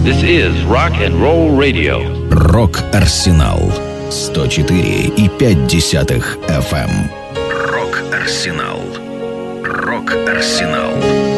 This is Rock and Roll Radio. Рок-Арсенал 104,5 FM. Рок-Арсенал. Рок-Арсенал.